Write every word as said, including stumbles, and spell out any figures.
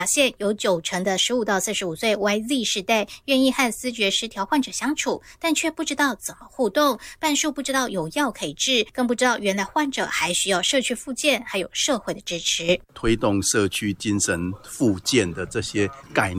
发现有九成的十五到四十五岁 Y Z 世代愿意和思觉失调患者相处，但却不知道怎么互动，半数不知道有药可以治，更不知道原来患者还需要社区复健还有社会的支持。 推动社区精神复健的这些概念